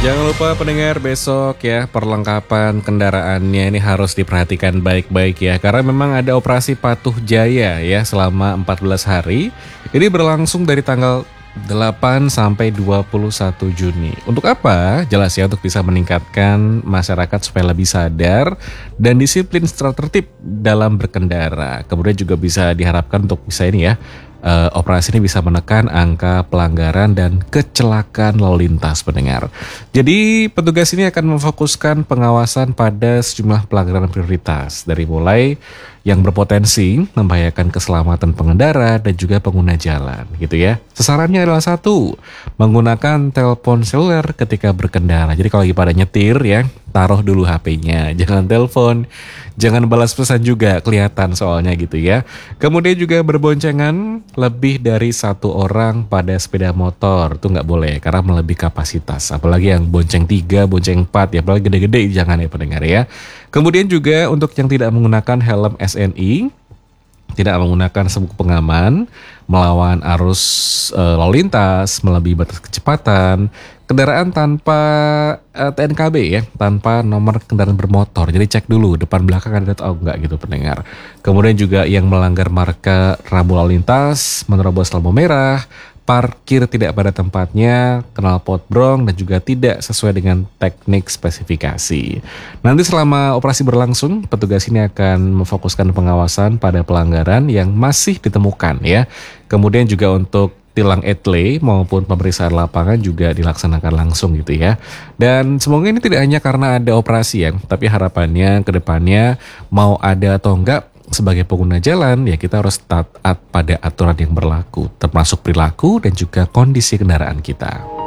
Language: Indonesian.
Jangan lupa pendengar besok ya perlengkapan kendaraannya ini harus diperhatikan baik-baik ya. Karena memang ada operasi Patuh Jaya ya selama 14 hari. Ini berlangsung dari tanggal 8 sampai 21 Juni. Untuk apa? Jelas ya, untuk bisa meningkatkan masyarakat supaya lebih sadar dan disiplin secara tertib dalam berkendara. Kemudian juga bisa diharapkan untuk bisa ini ya, operasi ini bisa menekan angka pelanggaran dan kecelakaan lalu lintas pendengar. Jadi petugas ini akan memfokuskan pengawasan pada sejumlah pelanggaran prioritas dari mulai yang berpotensi membahayakan keselamatan pengendara dan juga pengguna jalan gitu ya. Sasarannya adalah satu, menggunakan telepon seluler ketika berkendara. Jadi kalau lagi pada nyetir ya, taruh dulu HP-nya, jangan telepon, jangan balas pesan juga, kelihatan soalnya gitu ya. Kemudian juga berboncengan lebih dari satu orang pada sepeda motor, itu nggak boleh karena melebihi kapasitas. Apalagi yang bonceng 3, bonceng 4, ya apalagi gede-gede jangan ya pendengar ya. Kemudian juga untuk yang tidak menggunakan helm SNI, tidak menggunakan sabuk pengaman, melawan arus lalu lintas, melebihi batas kecepatan, kendaraan tanpa TNKB ya, tanpa nomor kendaraan bermotor. Jadi cek dulu depan belakang ada atau enggak gitu pendengar. Kemudian juga yang melanggar marka rambu lalu lintas, menerobos lampu merah, parkir tidak pada tempatnya, knalpot brong, dan juga tidak sesuai dengan teknik spesifikasi. Nanti selama operasi berlangsung, petugas ini akan memfokuskan pengawasan pada pelanggaran yang masih ditemukan ya. Kemudian juga untuk tilang etle maupun pemeriksaan lapangan juga dilaksanakan langsung gitu ya. Dan semoga ini tidak hanya karena ada operasi ya, tapi harapannya ke depannya mau ada atau enggak, sebagai pengguna jalan ya kita harus taat pada aturan yang berlaku, termasuk perilaku dan juga kondisi kendaraan kita.